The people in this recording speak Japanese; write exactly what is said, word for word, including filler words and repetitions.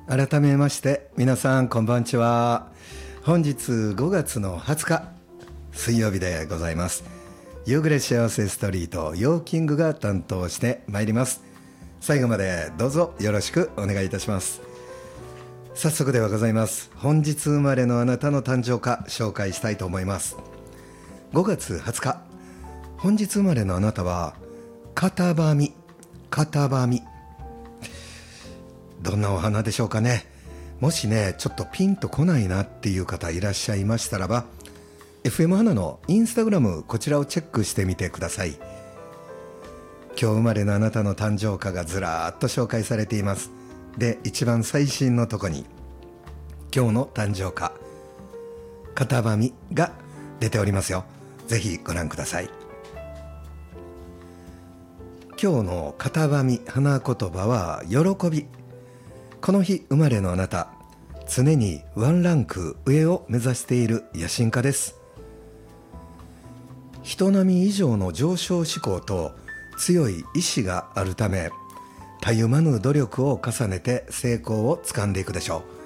改めまして皆さんこんばんちは。本日ごがつのはつか水曜日でございます。夕暮れ幸せストリートヨーキングが担当してまいります。最後までどうぞよろしくお願いいたします。早速ではございます。本日生まれのあなたの誕生日紹介したいと思います。ごがつはつか、本日生まれのあなたはカタバミ。カタバミ、どんなお花でしょうかね。もしねちょっとピンとこないなっていう方いらっしゃいましたらば、 エフエム 花のインスタグラム、こちらをチェックしてみてください。今日生まれのあなたの誕生日がずらーっと紹介されています。で、一番最新のとこに今日の誕生日カタバミが出ておりますよ。ぜひご覧ください。今日のカタバミ花言葉は喜び。この日生まれのあなた、常にワンランク上を目指している野心家です。人並み以上の上昇志向と強い意志があるため、たゆまぬ努力を重ねて成功をつかんでいくでしょう。